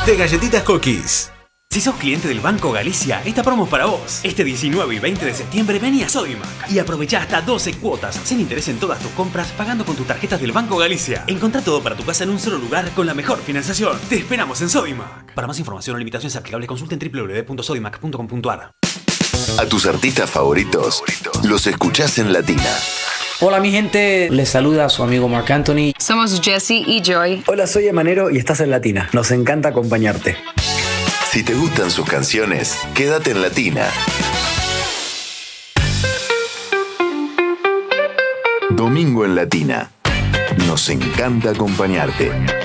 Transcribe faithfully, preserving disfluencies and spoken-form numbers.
de Galletitas Cookies. Si sos cliente del Banco Galicia, esta promo es para vos. Este diecinueve y veinte de septiembre vení a Sodimac y aprovechá hasta doce cuotas sin interés en todas tus compras pagando con tus tarjetas del Banco Galicia. Encontrá todo para tu casa en un solo lugar con la mejor financiación. Te esperamos en Sodimac. Para más información o limitaciones aplicables consulten doble u doble u doble u punto sodimac punto com punto a r. A tus artistas favoritos los escuchás en Latina. Hola mi gente, les saluda su amigo Marc Anthony. Somos Jessie y Joy. Hola, soy Emanero y estás en Latina. Nos encanta acompañarte. Si te gustan sus canciones, quédate en Latina. Domingo en Latina. Nos encanta acompañarte.